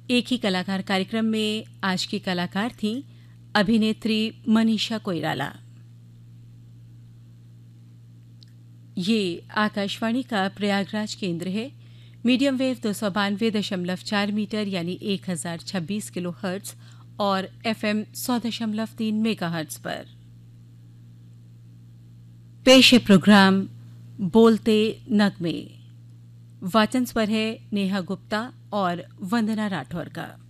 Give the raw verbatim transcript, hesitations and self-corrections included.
एक ही कलाकार कार्यक्रम में आज की कलाकार थी अभिनेत्री मनीषा कोइराला। ये आकाशवाणी का प्रयागराज केंद्र है। मीडियम वेव दो सौ बानवे दशमलव चार मीटर यानी एक हजार छब्बीस किलो हर्ट्ज और एफएम सौ दशमलव तीन मेगा हर्ट्ज पर पेश है प्रोग्राम बोलते नगमे। वाचन स्वर है नेहा गुप्ता और वंदना राठौर का।